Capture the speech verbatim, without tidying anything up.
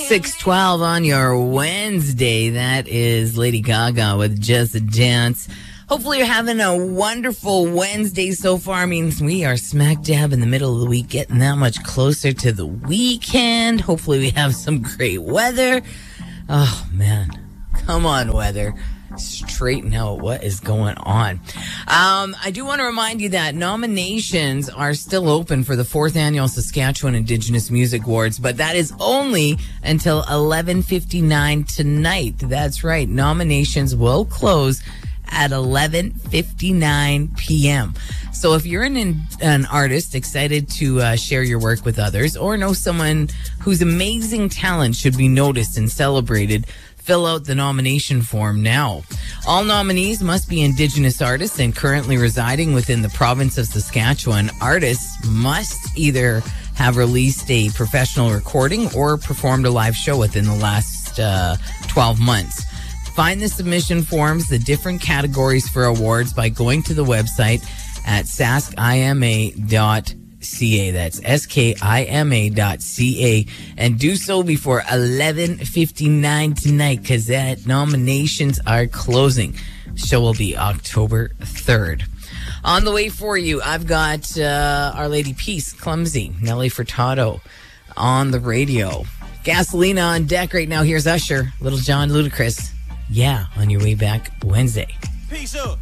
six twelve on your Wednesday. That is Lady Gaga with Just a Dance. Hopefully you're having a wonderful Wednesday so far. I mean, we are smack dab in the middle of the week, getting that much closer to the weekend. Hopefully we have some great weather. Oh, man. Come on, weather. Straighten out what is going on. Um, I do want to remind you that nominations are still open for the fourth annual Saskatchewan Indigenous Music Awards, but that is only until eleven fifty-nine tonight. That's right. Nominations will close at eleven fifty-nine p.m. So if you're an an artist excited to uh, share your work with others, or know someone whose amazing talent should be noticed and celebrated, fill out the nomination form now. All nominees must be Indigenous artists and currently residing within the province of Saskatchewan. Artists must either have released a professional recording or performed a live show within the last uh, twelve months. Find the submission forms, the different categories for awards, by going to the website at sask i m a dot c a. That's S K I M A dot C A. And do so before eleven fifty-nine tonight, because that nominations are closing. Show will be October third. On the way for you, I've got uh, Our Lady Peace, Clumsy, Nelly Furtado on the radio. Gasolina on deck right now. Here's Usher, Little John Ludacris. Yeah, on your way back Wednesday. Peace up.